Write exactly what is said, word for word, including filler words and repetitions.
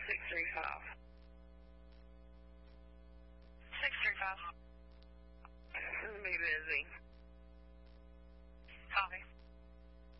six three five. six three five. It's going to be busy.